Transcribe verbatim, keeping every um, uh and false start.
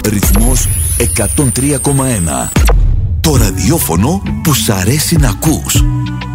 Ρυθμός εκατόν τρία κόμμα ένα. Το ραδιόφωνο που σ' αρέσει να ακούς.